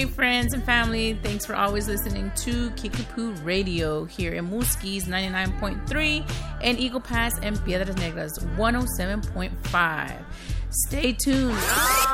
friends and family. Thanks for always listening to Kickapoo Radio here in Muskie's 99.3 and Eagle Pass and Piedras Negras 107.5. Stay tuned.